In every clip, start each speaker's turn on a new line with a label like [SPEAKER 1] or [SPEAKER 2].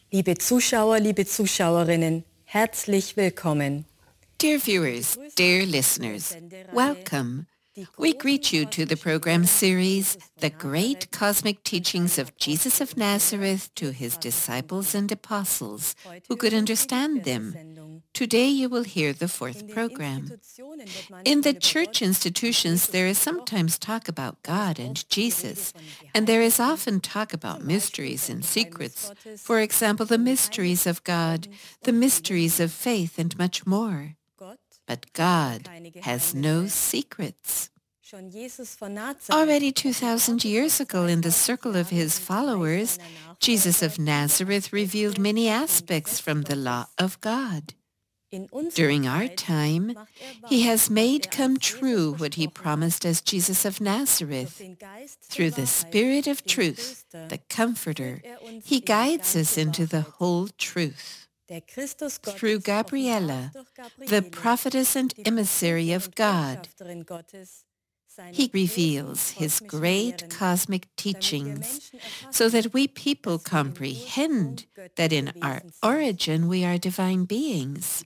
[SPEAKER 1] Liebe Zuschauer, liebe Zuschauerinnen, herzlich willkommen.
[SPEAKER 2] Dear viewers, dear listeners, welcome. We greet you to the program series, The Great Cosmic Teachings of Jesus of Nazareth to His Disciples and Apostles, who could understand them. Today you will hear the fourth program. In the church institutions, there is sometimes talk about God and Jesus, and there is often talk about mysteries and secrets. For example, the mysteries of God, the mysteries of faith, and much more. But God has no secrets. Already 2,000 years ago, in the circle of his followers, Jesus of Nazareth revealed many aspects from the law of God. During our time, he has made come true what he promised as Jesus of Nazareth. Through the Spirit of truth, the Comforter, he guides us into the whole truth. Through Gabriela, the prophetess and emissary of God, he reveals his great cosmic teachings so that we people comprehend that in our origin we are divine beings.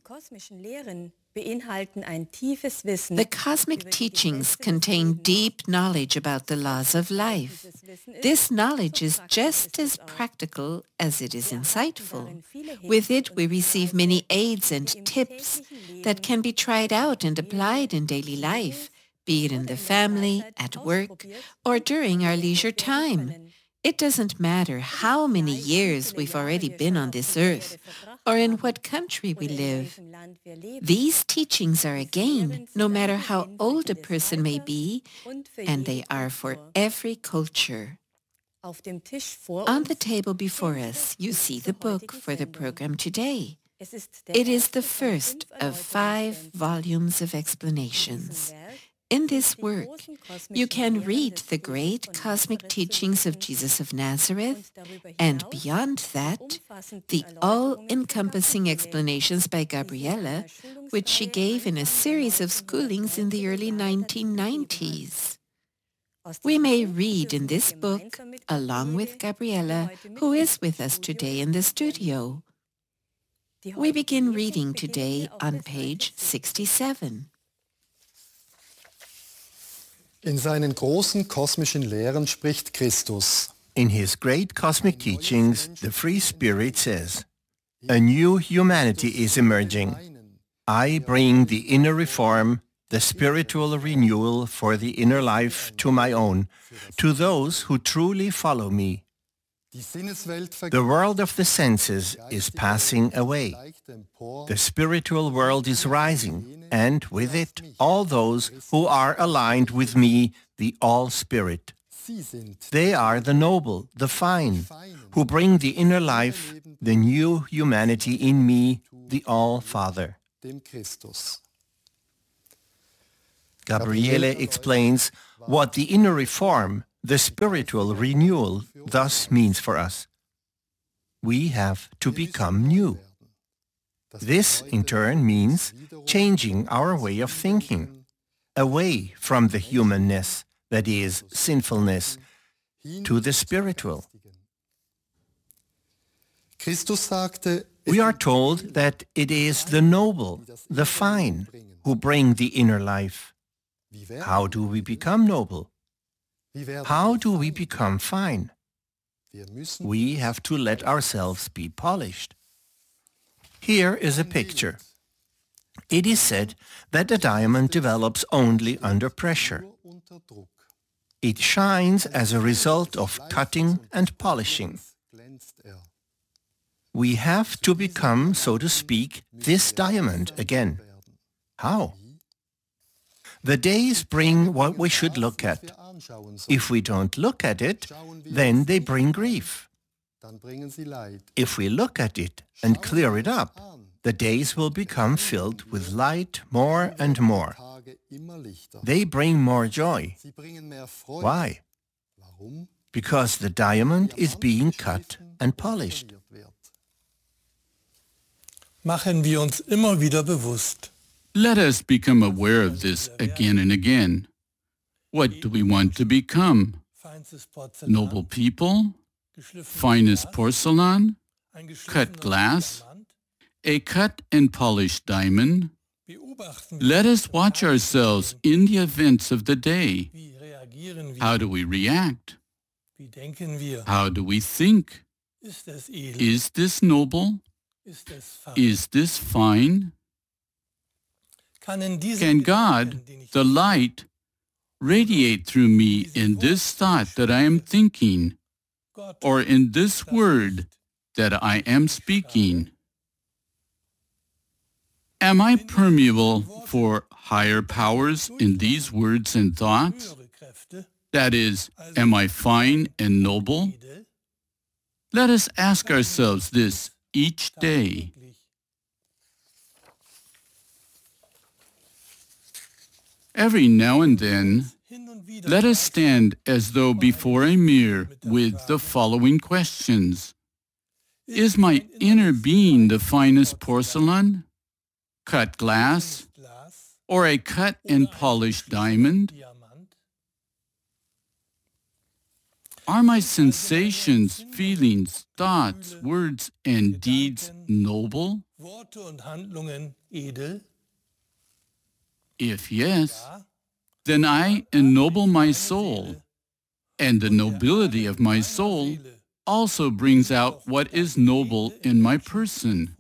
[SPEAKER 2] The cosmic teachings contain deep knowledge about the laws of life. This knowledge is just as practical as it is insightful. With it, we receive many aids and tips that can be tried out and applied in daily life, be it in the family, at work, or during our leisure time. It doesn't matter how many years we've already been on this earth, or in what country we live. These teachings are a gain, no matter how old a person may be, and they are for every culture. On the table before us, you see the book for the program today. It is the first of 5 volumes of explanations. In this work, you can read the great cosmic teachings of Jesus of Nazareth, and beyond that, the all-encompassing explanations by Gabriela, which she gave in a series of schoolings in the early 1990s. We may read in this book, along with Gabriela, who is with us today in the studio. We begin reading today on page 67.
[SPEAKER 3] In seinen großen kosmischen Lehren spricht Christus.
[SPEAKER 4] In his great cosmic teachings, the Free Spirit says, "A new humanity is emerging. I bring the inner reform, the spiritual renewal for the inner life to my own, to those who truly follow me. The world of the senses is passing away. The spiritual world is rising, and with it, all those who are aligned with me, the All-Spirit. They are the noble, the fine, who bring the inner life, the new humanity in me, the All-Father." Gabriele explains what the inner reform, the spiritual renewal, thus means for us. We have to become new. This, in turn, means changing our way of thinking, away from the humanness, that is, sinfulness, to the spiritual. We are told that it is the noble, the fine, who bring the inner life. How do we become noble? How do we become fine? We have to let ourselves be polished. Here is a picture. It is said that a diamond develops only under pressure. It shines as a result of cutting and polishing. We have to become, so to speak, this diamond again. How? The days bring what we should look at. If we don't look at it, then they bring grief. If we look at it and clear it up, the days will become filled with light more and more. They bring more joy. Why? Because the diamond is being cut and polished.
[SPEAKER 5] Machen wir uns immer wieder bewusst.
[SPEAKER 6] Let us become aware of this again and again. What do we want to become? Noble people? Finest porcelain? cut glass, a cut and polished diamond. Let us watch ourselves in the events of the day. How do we react? How do we think? Is this noble? Is this fine? Can God, the light, radiate through me in this thought that I am thinking, or in this word that I am speaking? Am I permeable for higher powers in these words and thoughts? That is, am I fine and noble? Let us ask ourselves this each day. Every now and then, let us stand as though before a mirror with the following questions. Is my inner being the finest porcelain, cut glass, or a cut and polished diamond? Are my sensations, feelings, thoughts, words, and deeds noble? If yes, then I ennoble my soul, and the nobility of my soul also brings out what is noble in my person.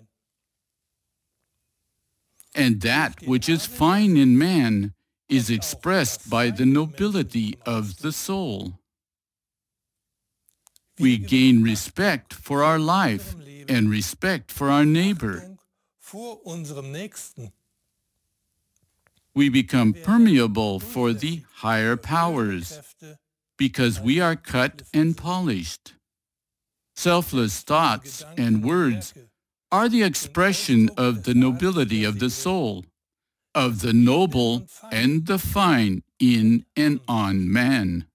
[SPEAKER 6] And that which is fine in man is expressed by the nobility of the soul. We gain respect for our life and respect for our neighbor. We become permeable for the higher powers because we are cut and polished. Selfless thoughts and words are the expression of the nobility of the soul, of the noble and the fine in and on man.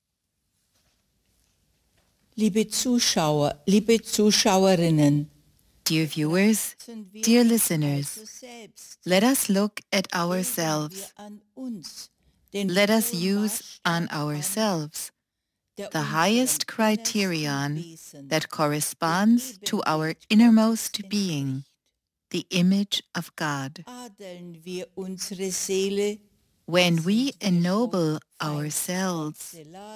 [SPEAKER 7] Liebe Zuschauer, liebe Zuschauerinnen,
[SPEAKER 2] Dear viewers, dear listeners, let us look at ourselves. Let us use on ourselves the highest criterion that corresponds to our innermost being, the image of God. When we ennoble ourselves,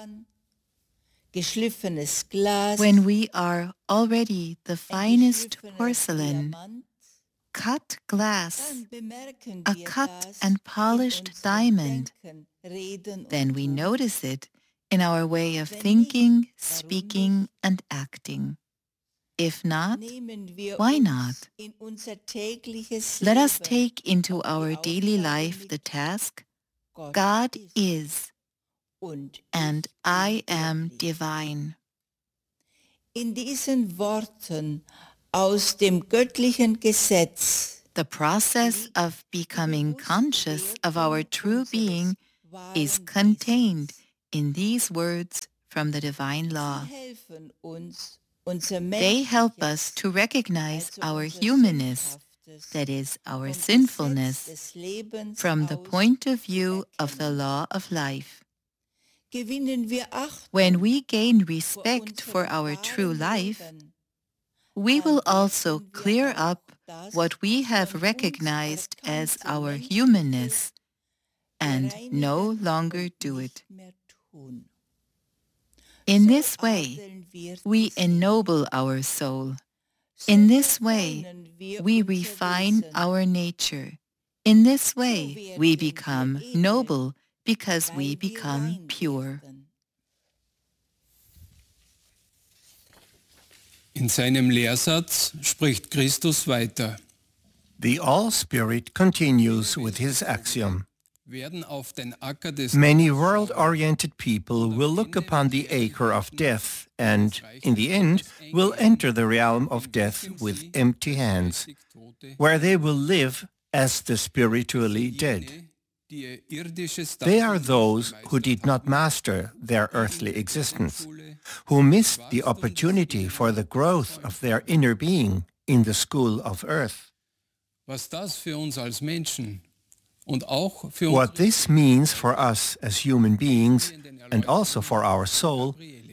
[SPEAKER 2] when we are already the finest porcelain, cut glass, a cut and polished diamond, then we notice it in our way of thinking, speaking, and acting. If not, why not? Let us take into our daily life the task, God is, and I am divine.
[SPEAKER 7] In diesen Worten aus dem göttlichen Gesetz,
[SPEAKER 2] the process of becoming conscious of our true being is contained in these words from the divine law. They help us to recognize our humanness, that is, our sinfulness, from the point of view of the law of life. When we gain respect for our true life, we will also clear up what we have recognized as our humanness and no longer do it. In this way, we ennoble our soul. In this way, we refine our nature. In this way, we become noble because we become pure.
[SPEAKER 8] In seinem Lehrsatz spricht Christus weiter.
[SPEAKER 4] The All-Spirit continues with his axiom.
[SPEAKER 8] Werden auf den Acker des
[SPEAKER 4] Many world-oriented people will look upon the acre of death and, in the end, will enter the realm of death with empty hands, where they will live as the spiritually dead. They are those who did not master their earthly existence, who missed the opportunity for the growth of their inner being in the school of earth.
[SPEAKER 8] Was das für uns als Menschen und auch für
[SPEAKER 4] What this means for us as human beings and also for our soul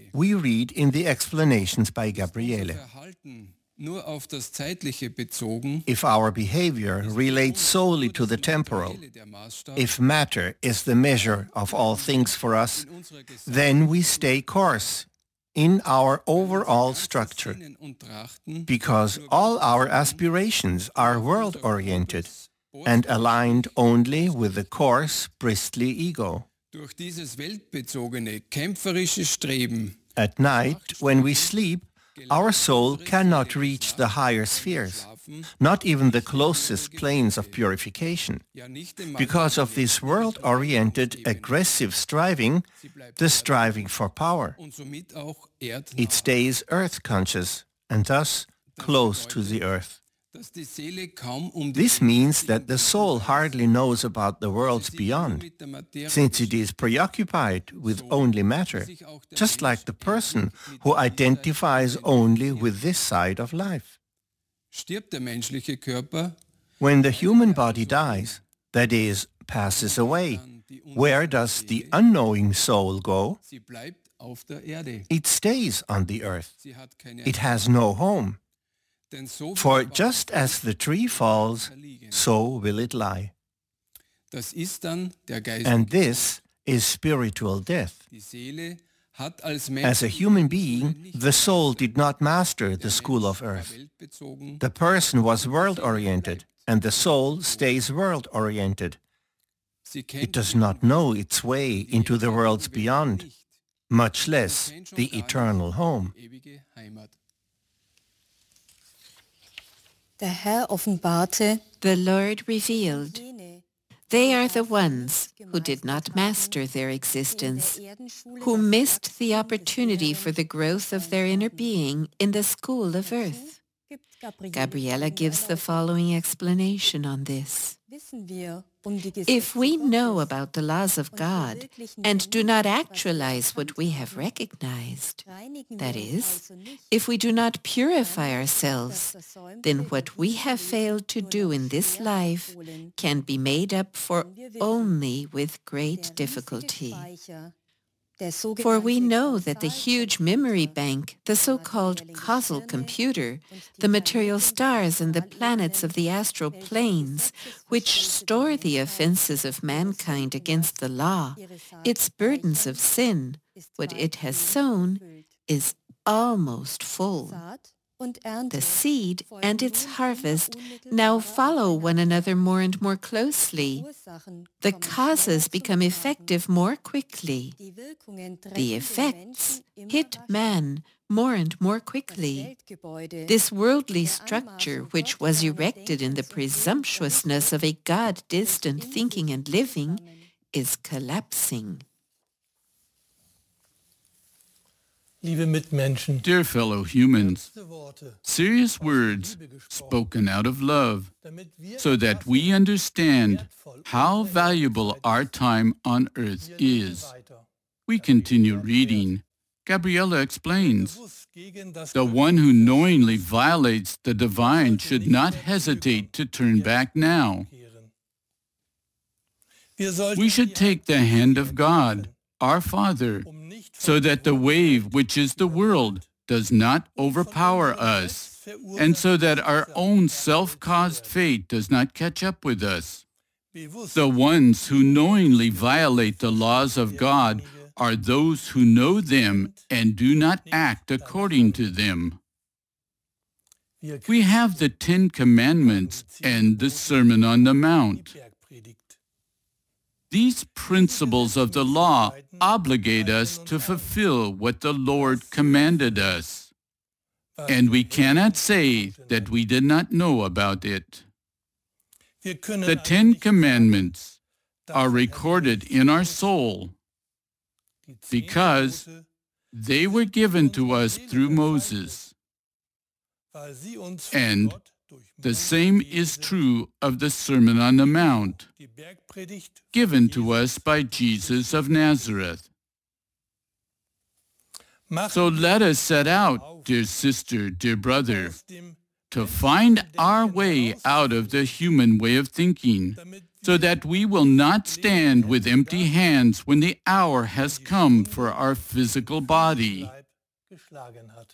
[SPEAKER 4] we read in the explanations by
[SPEAKER 8] unser
[SPEAKER 4] Gabriele.
[SPEAKER 8] Verhalten nur auf das Zeitliche bezogen,
[SPEAKER 4] If our behavior relates solely to the temporal,
[SPEAKER 8] der Maßstab
[SPEAKER 4] if matter is the measure of all things for us,
[SPEAKER 8] in unserer
[SPEAKER 4] then we stay course in our overall structure,
[SPEAKER 8] Sinnen und Trachten
[SPEAKER 4] because all our aspirations are world-oriented and aligned only with the coarse, bristly ego.
[SPEAKER 8] durch dieses weltbezogene, kämpferische Streben
[SPEAKER 4] At night, when we sleep, our soul cannot reach the higher spheres, not even the closest planes of purification.
[SPEAKER 8] ja nicht einmal
[SPEAKER 4] Because of this world-oriented, aggressive striving, the striving for power,
[SPEAKER 8] und somit auch erdnah,
[SPEAKER 4] it stays earth-conscious and thus close to the earth.
[SPEAKER 8] dass die Seele kaum die
[SPEAKER 4] This means that the soul hardly knows about the worlds beyond,
[SPEAKER 8] mit der Materie
[SPEAKER 4] since it is preoccupied with only matter, just like the person who identifies only with this side of life.
[SPEAKER 8] stirbt der menschliche Körper,
[SPEAKER 4] When the human body dies, that is, passes away, where does the unknowing soul go?
[SPEAKER 8] sie bleibt auf der Erde.
[SPEAKER 4] It stays on the earth.
[SPEAKER 8] Sie hat keine
[SPEAKER 4] It has no home.
[SPEAKER 8] denn so
[SPEAKER 4] For
[SPEAKER 8] viel
[SPEAKER 4] just as the tree falls, so will it lie.
[SPEAKER 8] das ist dann der Geist.
[SPEAKER 4] And this is spiritual death.
[SPEAKER 8] Die Seele hat als
[SPEAKER 4] As a human being, the soul did not master the school of earth.
[SPEAKER 8] weltbezogen,
[SPEAKER 4] The person was world-oriented, and the soul stays world-oriented.
[SPEAKER 8] sie
[SPEAKER 4] It
[SPEAKER 8] kennt
[SPEAKER 4] does not know its way into the worlds beyond,
[SPEAKER 8] nicht
[SPEAKER 4] much less the eternal home.
[SPEAKER 8] ewige Heimat.
[SPEAKER 1] Der Herr offenbarte
[SPEAKER 2] The Lord revealed,
[SPEAKER 1] jene,
[SPEAKER 2] they are the ones who did not master their existence, who missed the opportunity for the growth of their inner being in the school of earth. Gabriela gives the following explanation on this. If we know about the laws of God and do not actualize what we have recognized, that is, if we do not purify ourselves, then what we have failed to do in this life can be made up for only with great difficulty. For we know that the huge memory bank, the so-called causal computer, the material stars and the planets of the astral planes, which store the offenses of mankind against the law, its burdens of sin, what it has sown, is almost full. The seed and its harvest now follow one another more and more closely. The causes become effective more quickly. The effects hit man more and more quickly. This worldly structure, which was erected in the presumptuousness of a God-distant thinking and living, is collapsing.
[SPEAKER 5] Liebe Mitmenschen,
[SPEAKER 6] Dear fellow humans,
[SPEAKER 5] diese Worte,
[SPEAKER 6] serious words spoken out of love,
[SPEAKER 5] damit wir
[SPEAKER 6] so that we understand how valuable our time on earth is.
[SPEAKER 5] weiter.
[SPEAKER 6] We continue reading. Gabriela explains,
[SPEAKER 5] Bewusst gegen das
[SPEAKER 6] the one who knowingly violates the divine should not hesitate to turn back now.
[SPEAKER 5] kehren. Wir sollten
[SPEAKER 6] We should take the hand of God, our Father,
[SPEAKER 5] nicht
[SPEAKER 6] so that the wave which is the world does not overpower us, and so that our own self-caused fate does not catch up with us.
[SPEAKER 5] bewusst
[SPEAKER 6] The ones who knowingly violate the laws of God are those who know them and do not act according to them.
[SPEAKER 5] wir
[SPEAKER 6] We have the 10 Commandments and the Sermon on the Mount.
[SPEAKER 5] Bergpredigt.
[SPEAKER 6] These principles of the law obligate us to fulfill what the Lord commanded us, and we cannot say that we did not know about it.
[SPEAKER 5] Wir können
[SPEAKER 6] The 10 Commandments are recorded in our soul because they were given to us through Moses.
[SPEAKER 5] weil sie uns
[SPEAKER 6] And
[SPEAKER 5] Gott durch
[SPEAKER 6] the same is true of the Sermon on the Mount,
[SPEAKER 5] die Bergpredigt
[SPEAKER 6] given to us by Jesus of Nazareth.
[SPEAKER 5] machen
[SPEAKER 6] So let us set out, dear sister, dear brother,
[SPEAKER 5] aus dem,
[SPEAKER 6] to find our way out of the human way of thinking,
[SPEAKER 5] damit
[SPEAKER 6] so that we will not stand with empty hands when the hour has come for our physical body.
[SPEAKER 5] Leib geschlagen hat.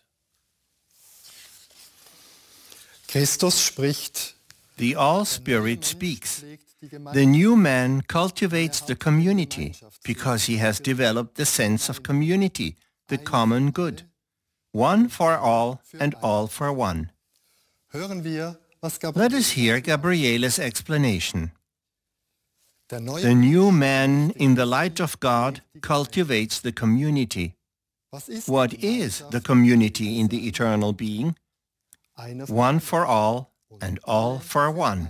[SPEAKER 3] Christus spricht.
[SPEAKER 4] The All-Spirit speaks. The new man cultivates the community because he has developed the sense of community, the common good. One for all and all for one.
[SPEAKER 3] Hören wir, was
[SPEAKER 4] Let us hear Gabriele's explanation.
[SPEAKER 3] Der
[SPEAKER 4] The new man in the light of God cultivates the community. What is the community in the eternal being? One for all and all for one.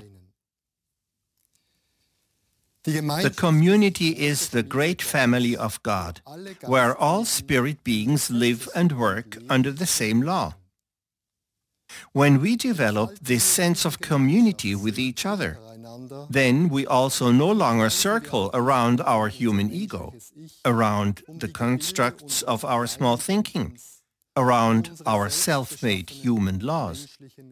[SPEAKER 4] The community is the great family of God, where all spirit beings live and work under the same law. When we develop this sense of community with each other, then we also no longer circle around our human ego, around the constructs of our small thinking, around our self-made human laws.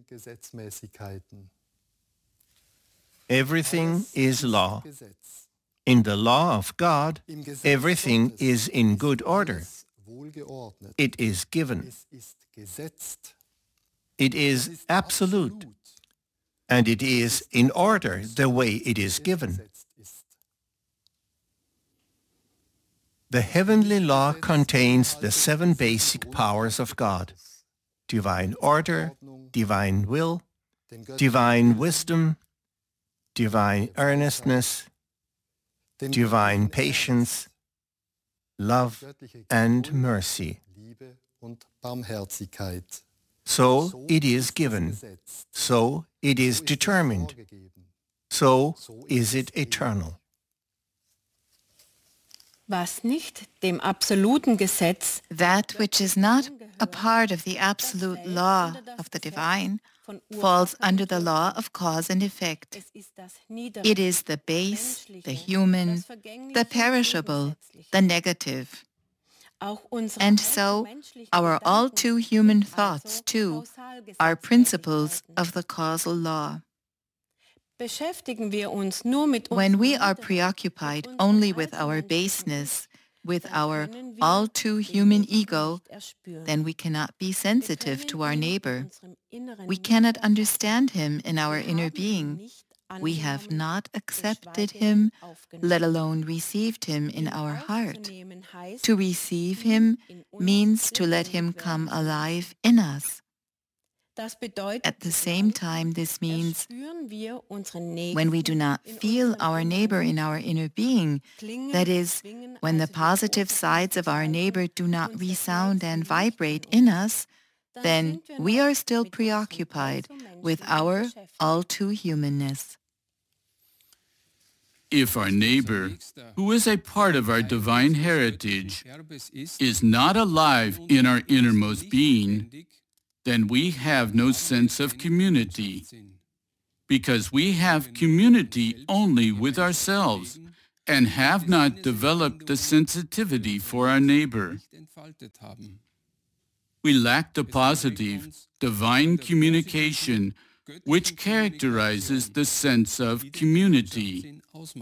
[SPEAKER 4] Everything is law. In the law of God, everything is in good order. It is given. It is absolute. And it is in order the way it is given. The heavenly law contains the 7 basic powers of God: divine order, divine will, divine wisdom, divine earnestness, divine patience, love, and mercy. So it is given. So it is determined. So is it eternal.
[SPEAKER 1] Was nicht dem absoluten Gesetz,
[SPEAKER 9] That which is not a part of the absolute law of the divine falls under the law of cause and effect. It is the base, the human, the perishable, the negative. And so our all too human thoughts, too, are principles of the causal law. When we are preoccupied only with our baseness, with our all too human ego, then we cannot be sensitive to our neighbor. We cannot understand him in our inner being. We have not accepted him, let alone received him in our heart. To receive him means to let him come alive in us. At the same time, this means when we do not feel our neighbor in our inner being, that is, when the positive sides of our neighbor do not resound and vibrate in us, then we are still preoccupied with our all-too-humanness.
[SPEAKER 6] If our neighbor, who is a part of our divine heritage, is not alive in our innermost being, then we have no sense of community, because we have community only with ourselves and have not developed the sensitivity for our neighbor. We lack the positive, divine communication which characterizes the sense of community.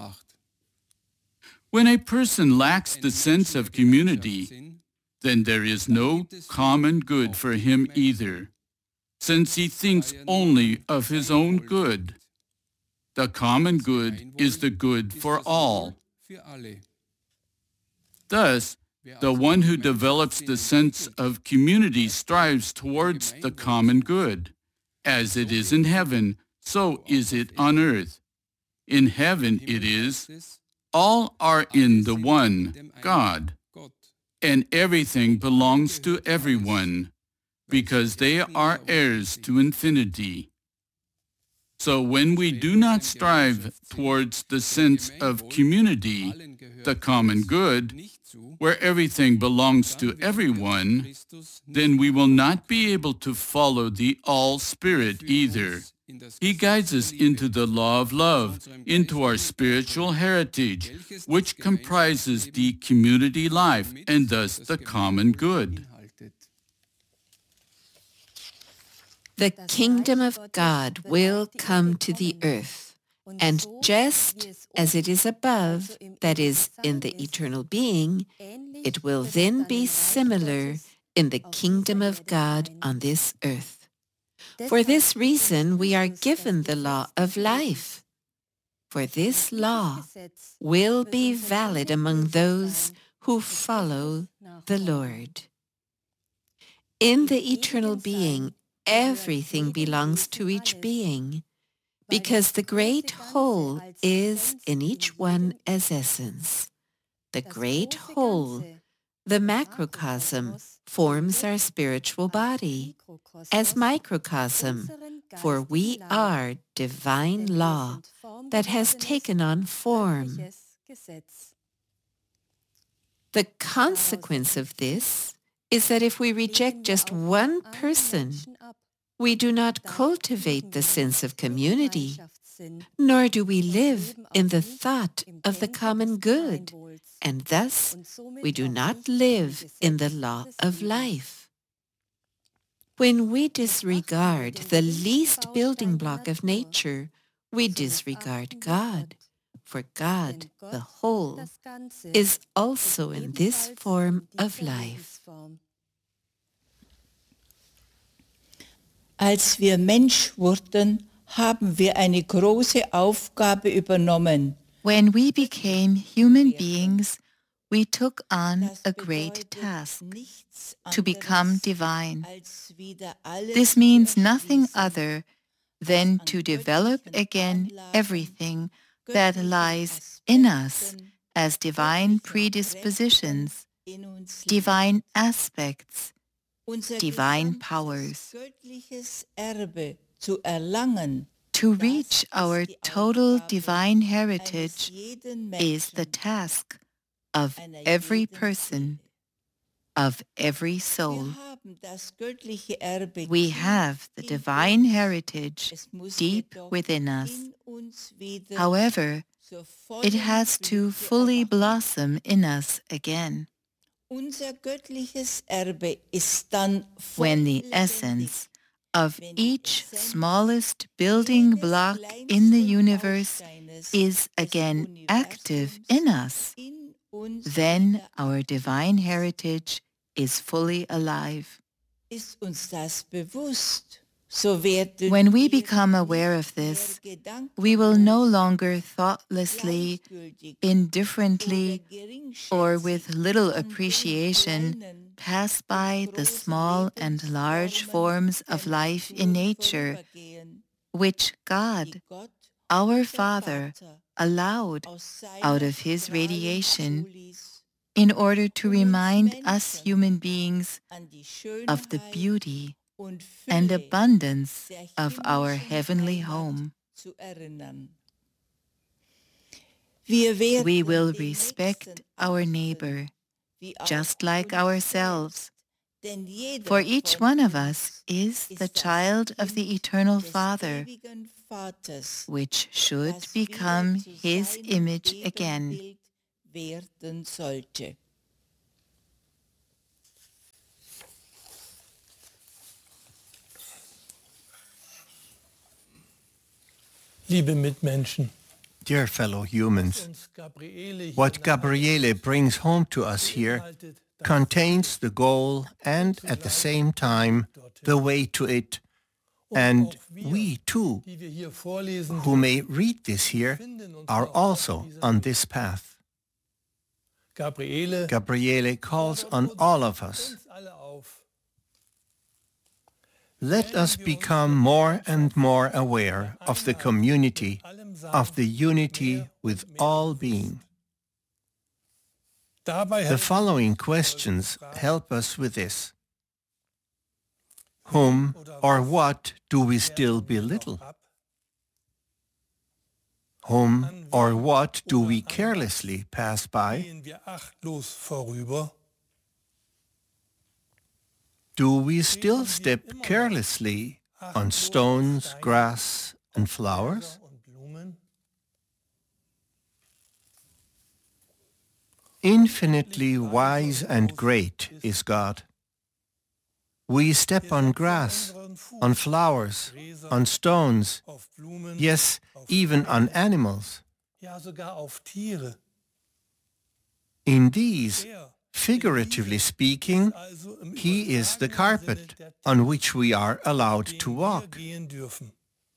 [SPEAKER 6] When a person lacks the sense of community, then there is no common good for him either, since he thinks only of his own good. The common good is the good for all. Thus, the one who develops the sense of community strives towards the common good. As it is in heaven, so is it on earth. In heaven it is, all are in the one, God, and everything belongs to everyone, because they are heirs to infinity. So when we do not strive towards the sense of community, the common good, where everything belongs to everyone, then we will not be able to follow the All-Spirit either. He guides us into the law of love, into our spiritual heritage, which comprises the community life and thus the common good.
[SPEAKER 2] The kingdom of God will come to the earth. And just as it is above, that is, in the eternal being, it will then be similar in the kingdom of God on this earth. For this reason, we are given the law of life. For this law will be valid among those who follow the Lord. In the eternal being, everything belongs to each being, because the great whole is in each one as essence. The great whole, the macrocosm, forms our spiritual body as microcosm, for we are divine law that has taken on form. The consequence of this is that if we reject just one person, we do not cultivate the sense of community, nor do we live in the thought of the common good, and thus we do not live in the law of life. When we disregard the least building block of nature, we disregard God, for God, the whole, is also in this form of life.
[SPEAKER 7] Als wir Mensch wurden, haben wir eine große Aufgabe übernommen.
[SPEAKER 9] When we became human beings, we took on a great task, to become divine. This means nothing other than to develop again everything that lies in us as divine predispositions, divine aspects, divine powers. To reach our total divine heritage is the task of every person, of every soul. We have the divine heritage deep within us. However, it has to fully blossom in us again. When the essence of each smallest building block in the universe is again active in us, then our divine heritage is fully alive. When we become aware of this, we will no longer thoughtlessly, indifferently, or with little appreciation pass by the small and large forms of life in nature, which God, our Father, allowed out of His radiation in order to remind us human beings of the beauty and abundance of our heavenly home. We will respect our neighbor, just like ourselves, for each one of us is the child of the Eternal Father, which should become His image again.
[SPEAKER 5] Liebe Mitmenschen,
[SPEAKER 4] Dear fellow humans, what Gabriele brings home to us here contains the goal and at the same time the way to it. And we too, who may read this here, are also on this path. Gabriele calls on all of us. Let us become more and more aware of the community, of the unity with all being. The following questions help us with this. Whom or what do we still belittle? Whom or what do we carelessly pass by? Do we still step carelessly on stones, grass, and flowers? Infinitely wise and great is God. We step on grass, on flowers, on stones, yes, even on animals.
[SPEAKER 5] ja sogar auf Tiere.
[SPEAKER 4] In these, figuratively speaking,
[SPEAKER 5] Also im
[SPEAKER 4] He is the
[SPEAKER 5] übertragenen
[SPEAKER 4] carpet
[SPEAKER 5] Sinne der
[SPEAKER 4] on which we are allowed
[SPEAKER 5] den
[SPEAKER 4] to
[SPEAKER 5] wir
[SPEAKER 4] walk.
[SPEAKER 5] gehen dürfen.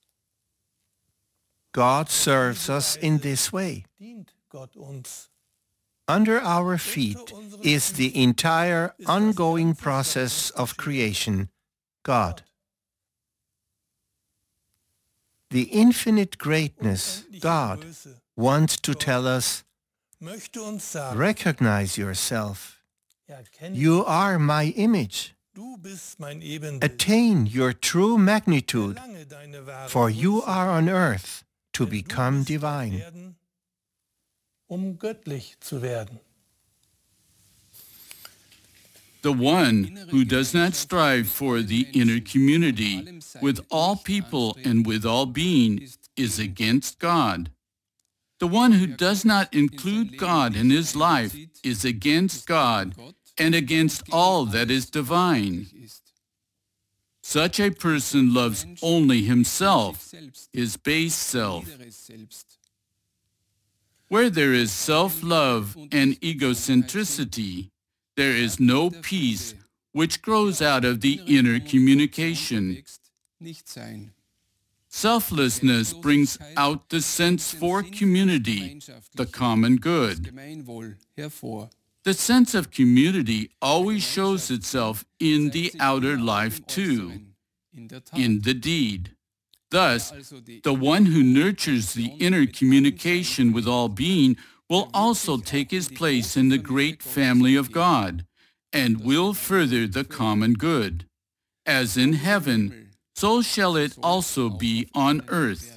[SPEAKER 4] God serves us in this way.
[SPEAKER 5] Dient Gott uns.
[SPEAKER 4] Under our feet is the entire ongoing process of creation, God. The infinite greatness, God,
[SPEAKER 5] Größe
[SPEAKER 4] wants to tell us,
[SPEAKER 5] möchte uns sagen,
[SPEAKER 4] recognize yourself.
[SPEAKER 5] erkenne,
[SPEAKER 4] You are my image.
[SPEAKER 5] du bist mein Ebenbild.
[SPEAKER 4] Attain your true magnitude,
[SPEAKER 5] Erlange deine wahre
[SPEAKER 4] for you
[SPEAKER 5] Größe,
[SPEAKER 4] are on earth to
[SPEAKER 5] denn du
[SPEAKER 4] become
[SPEAKER 5] bist auf
[SPEAKER 4] divine.
[SPEAKER 5] Erden, göttlich zu werden.
[SPEAKER 6] The one who does not strive for the inner community with all people and with all being is against God. The one who does not include God in his life is against God and against all that is divine. Such a person loves only himself, his base self. Where there is self-love and egocentricity, there is no peace which grows out of the inner communication. Selflessness brings out the sense for community, the common good. The sense of community always shows itself in the outer life too, in the deed. Thus, the one who nurtures the inner communication with all being will also take his place in the great family of God and will further the common good. As in heaven, so shall it also be on earth.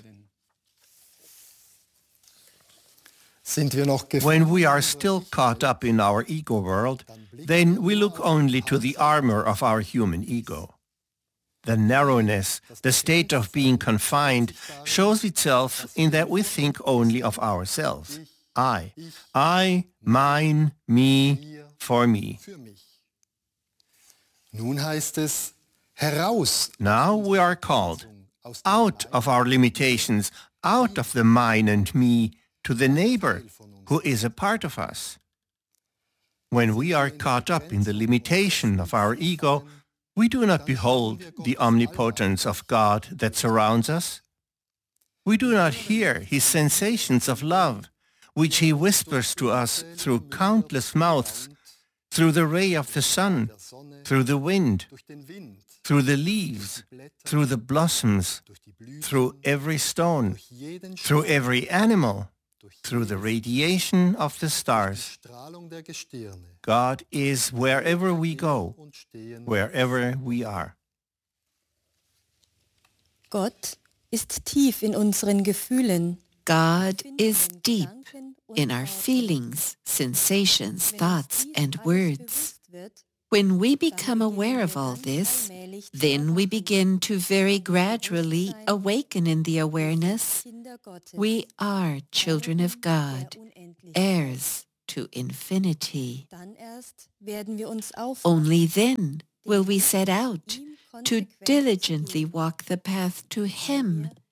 [SPEAKER 3] Sind wir noch
[SPEAKER 4] When we are still caught up in our ego world, then we look only to the armor of our human ego. The narrowness, the state of being confined, shows itself in that we think only of ourselves. I, mine, me, for me.
[SPEAKER 3] für mich? Nun heißt es, heraus
[SPEAKER 4] Now we are called out of our limitations, out of the mine and me, to the neighbor who is a part of us. When we are caught up in the limitation of our ego, we do not behold the omnipotence of God that surrounds us. We do not hear his sensations of love, which he whispers to us through countless mouths, through the ray of the sun, through the wind,
[SPEAKER 3] durch den Wind,
[SPEAKER 4] through the leaves, through the blossoms,
[SPEAKER 3] durch die Blüten,
[SPEAKER 4] through every stone,
[SPEAKER 3] durch jeden
[SPEAKER 4] through
[SPEAKER 3] Stern,
[SPEAKER 4] every animal,
[SPEAKER 3] durch
[SPEAKER 4] through the
[SPEAKER 3] jede
[SPEAKER 4] radiation of the stars.
[SPEAKER 3] Strahlung der Gestirne.
[SPEAKER 4] God is wherever we go,
[SPEAKER 3] Und stehen
[SPEAKER 4] wherever we are.
[SPEAKER 1] Gott ist tief in unseren Gefühlen.
[SPEAKER 2] God is deep in our feelings, sensations, thoughts, and words. When we become aware of all this, then we begin to very gradually awaken in the awareness we are children of God, heirs to infinity. Only then will we set out to diligently walk the path to Him